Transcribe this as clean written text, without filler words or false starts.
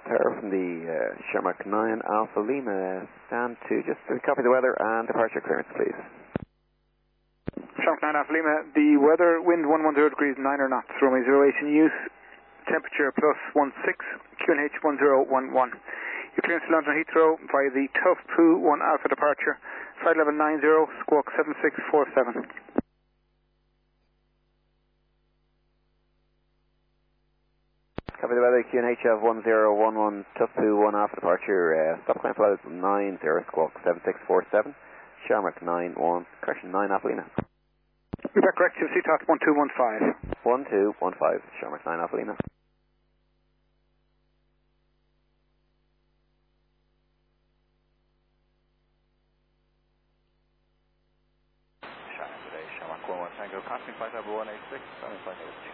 Tower from the Shamrock 9 Alpha Lima. Stand to just copy the weather and departure clearance, please. Shamrock 9 Alpha Lima, the weather, wind 110 degrees, 9 knots, runway 08 in use, temperature +16, QNH 1011. Your clearance to London Heathrow via the Tuff Poo 1 Alpha departure, flight level 90, squawk 7647. Copy the weather, QNH of 1011, Tufu 1 Alpha departure, stop climb flight 90, squawk 7647, Shamrock 91, correction 9 Alpha Lima. Quebec correct, CTOT 1215. 1215, Shamrock 9 Alpha Lima. Shamrock today, Shamrock 11 Tango, passing flight level 186, coming flight level 2.